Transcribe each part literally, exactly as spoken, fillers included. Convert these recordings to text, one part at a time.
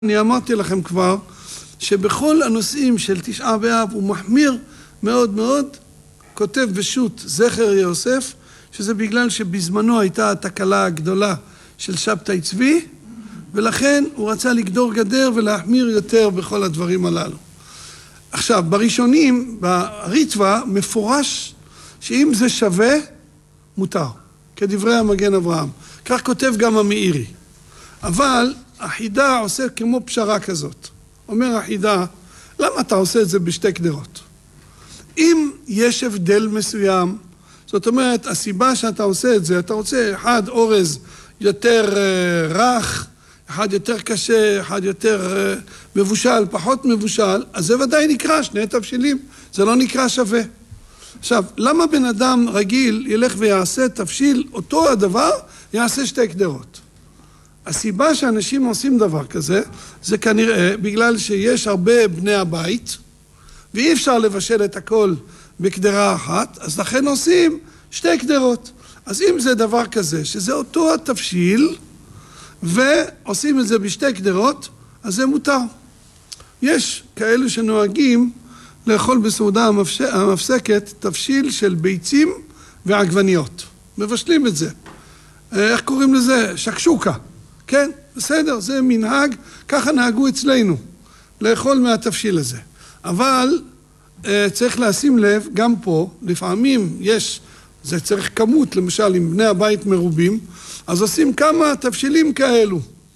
אני אמרתי לכם כבר שבכל הנושאים של תשעה באב הוא מחמיר מאוד מאוד, כותב בשו"ת זכר יוסף, שזה בגלל שבזמנו הייתה התקלה הגדולה של שבתאי צבי, ולכן הוא רצה לגדור גדר ולהחמיר יותר בכל הדברים הללו. עכשיו, בראשונים, בריטווה, מפורש שאם זה שווה, מותר, כדברי המגן אברהם. כך כותב גם המאירי. אבל החידה עושה כמו פשרה כזאת. אומר החידה, למה אתה עושה את זה בשתי קדרות? אם יש הבדל מסוים, זאת אומרת, הסיבה שאתה עושה את זה, אתה רוצה אחד אורז יותר uh, רך, אחד יותר קשה, אחד יותר uh, מבושל, פחות מבושל, אז זה ודאי נקרא שני תבשילים, זה לא נקרא שווה. עכשיו, למה בן אדם רגיל ילך ויעשה תבשיל, אותו הדבר, יעשה שתי קדרות? הסיבה שאנשים עושים דבר כזה, זה כנראה בגלל שיש הרבה בני הבית, ואי אפשר לבשל את הכל בקדרה אחת, אז לכן עושים שתי קדרות. אז אם זה דבר כזה, שזה אותו התבשיל, ועושים את זה בשתי קדרות, אז זה מותר. יש כאלו שנוהגים לאכול בסעודה המפסקת תבשיל של ביצים ועגבניות. מבשלים את זה. איך קוראים לזה? שקשוקה. כן, בסדר, זה מנהג, ככה נהגו אצלנו, לאכול מהתבשיל הזה. אבל אה, צריך לשים לב, גם פה, לפעמים יש, זה צריך כמות, למשל, אם בני הבית מרובים, אז עושים כמה תבשילים כאלו.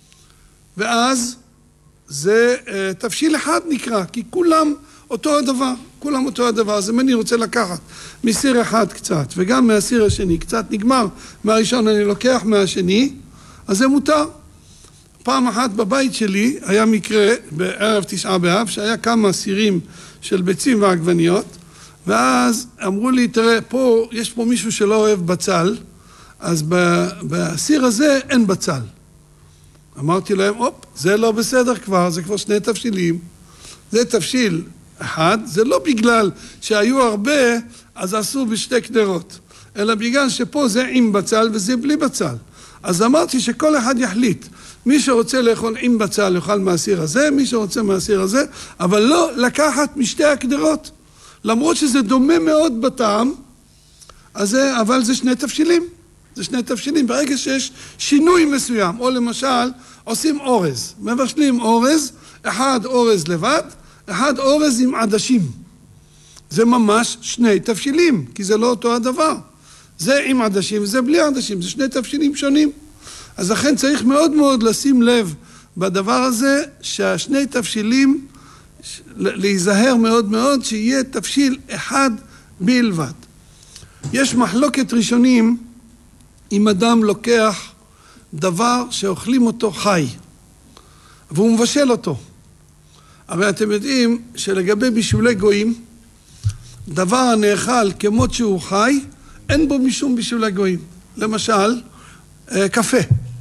ואז זה אה, תבשיל אחד נקרא, כי כולם אותו הדבר, כולם אותו הדבר. אז אם אני רוצה לקחת מסיר אחד קצת, וגם מהסיר השני קצת נגמר, מהראשון אני לוקח מהשני, אז זה מותר. פעם אחת בבית שלי היה מקרה בערב תשעה באב שהיה כמה סירים של ביצים ועגבניות, ואז אמרו לי, תראה, פה יש פה מישהו שלא אוהב בצל, אז בסיר הזה אין בצל. אמרתי להם, אופ, זה לא בסדר כבר, זה כבר שני תבשילים. זה תבשיל אחד, זה לא בגלל שהיו הרבה, אז עשו בשתי קדרות, אלא בגלל שפה זה עם בצל וזה בלי בצל. אז אמרתי שכל אחד יחליט, מי שרוצה לאכול עם בצל יאכל מהסיר הזה, מי שרוצה מהסיר הזה, אבל לא לקחת משתי הקדרות. למרות שזה דומה מאוד בטעם, אז זה, אבל זה שני תבשילים. זה שני תבשילים. ברגע שיש שינוי מסוים, או למשל, עושים אורז. מבשלים אורז, אחד אורז לבד, אחד אורז עם עדשים. זה ממש שני תבשילים, כי זה לא אותו הדבר. זה עם עדשים וזה בלי עדשים, זה שני תבשילים שונים. אז לכן צריך מאוד מאוד לשים לב בדבר הזה, שהשני תבשילים, להיזהר מאוד מאוד, שיהיה תבשיל אחד בלבד. יש מחלוקת ראשונים, אם אדם לוקח דבר שאוכלים אותו חי, והוא מבשל אותו. אבל אתם יודעים שלגבי בישולי גויים, דבר הנאכל כמות שהוא חי, אין בו משום בישולי גויים. למשל, קפה.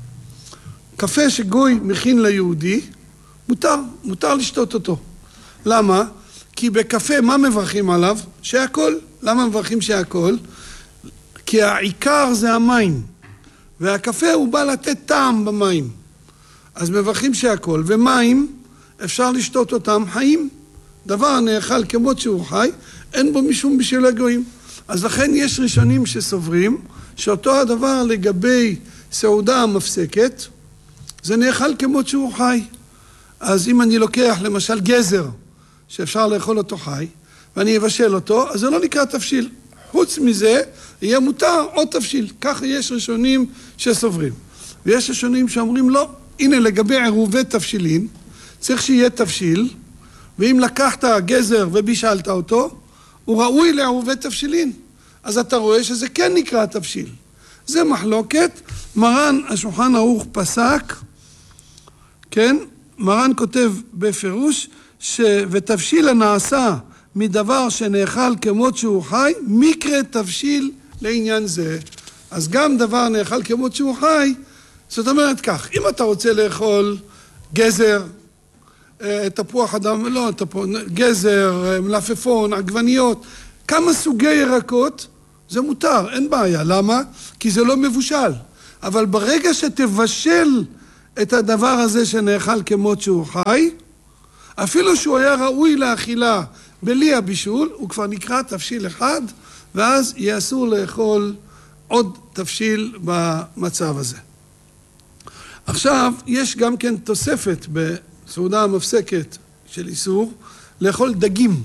קפה שגוי מכין ליהודי, מותר, מותר לשתות אותו. למה? כי בקפה מה מברכים עליו? שהכל. למה מברכים שהכל? כי העיקר זה המים. והקפה הוא בא לתת טעם במים. אז מברכים שהכל. ומים אפשר לשתות אותם חיים. דבר נאכל כמות שהוא חי, אין בו משום בישולי גויים. אז לכן יש ראשונים שסוברים שאותו הדבר לגבי סעודה המפסקת, זה נאכל כמות שהוא חי. אז אם אני לוקח למשל גזר, שאפשר לאכול אותו חי, ואני אבשל אותו, אז זה לא נקרא תבשיל. חוץ מזה, יהיה מותר עוד תבשיל. ככה יש ראשונים שסוברים. ויש ראשונים שאומרים לא, הנה לגבי עירובי תבשילין, צריך שיהיה תבשיל, ואם לקחת גזר ובישלת אותו, הוא ראוי לעירובי תבשילין. אז אתה רואה שזה כן נקרא תבשיל. זה מחלוקת. מרן השולחן ערוך פסק, כן? מרן כותב בפירוש, ש... ותבשיל הנעשה מדבר שנאכל כמות שהוא חי, מקרה תבשיל לעניין זה. אז גם דבר נאכל כמות שהוא חי, זאת אומרת כך, אם אתה רוצה לאכול גזר, תפוח אדם, לא תפוח, גזר, מלפפון, עגבניות, כמה סוגי ירקות, זה מותר, אין בעיה. למה? כי זה לא מבושל. אבל ברגע שתבשל את הדבר הזה שנאכל כמות שהוא חי, אפילו שהוא היה ראוי לאכילה בלי הבישול, הוא כבר נקרא תבשיל אחד, ואז יהיה אסור לאכול עוד תבשיל במצב הזה. עכשיו, יש גם כן תוספת בסעודה המפסקת של איסור, לאכול דגים.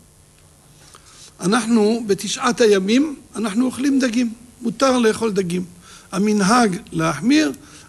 אנחנו בתשעת הימים, אנחנו אוכלים דגים, מותר לאכול דגים. המנהג להחמיר,